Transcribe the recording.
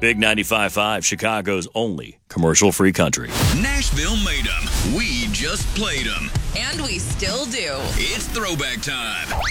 Big 95.5, Chicago's only commercial-free country. Nashville made 'em. We just played 'em. And we still do. It's throwback time.